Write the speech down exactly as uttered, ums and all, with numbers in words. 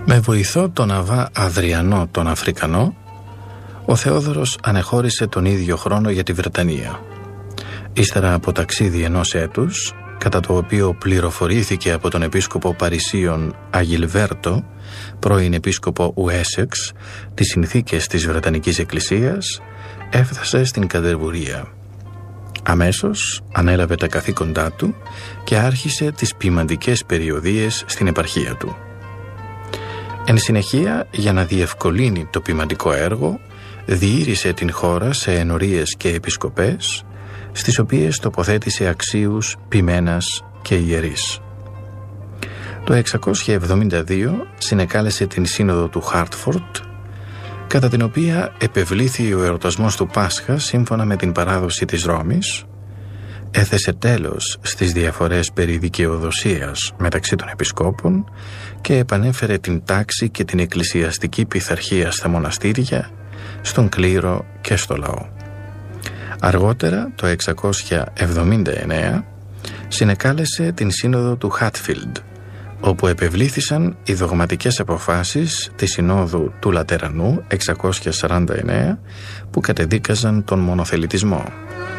Με βοηθό τον Αβά Αδριανό τον Αφρικανό, ο Θεόδωρος ανεχώρησε τον ίδιο χρόνο για τη Βρετανία. Ύστερα από ταξίδι ενός έτους, κατά το οποίο πληροφορήθηκε από τον επίσκοπο Παρισίων Αγιλβέρτο, πρώην επίσκοπο Ουέσεξ, τις συνθήκες της Βρετανικής Εκκλησίας, έφτασε στην Καντερβουρία. Αμέσως ανέλαβε τα καθήκοντά του και άρχισε τις ποιμαντικές περιοδίες στην επαρχία του. Εν συνεχεία, για να διευκολύνει το ποιμαντικό έργο, διήρησε την χώρα σε ενορίες και επισκοπές, στις οποίες τοποθέτησε αξίους, ποιμένας και ιερείς. Το εξακόσια εβδομήντα δύο συνεκάλεσε την σύνοδο του Χάρτφορντ, κατά την οποία επευλήθη ο εορτασμός του Πάσχα σύμφωνα με την παράδοση της Ρώμης, έθεσε τέλος στις διαφορές περί δικαιοδοσίας μεταξύ των επισκόπων και επανέφερε την τάξη και την εκκλησιαστική πειθαρχία στα μοναστήρια, στον κλήρο και στο λαό. Αργότερα, το εξακόσια εβδομήντα εννέα, συνεκάλεσε την σύνοδο του Χάτφιλντ, όπου επευλήθησαν οι δογματικές αποφάσεις της συνόδου του Λατερανού εξακόσια σαράντα εννέα, που κατεδίκαζαν τον μονοθελητισμό.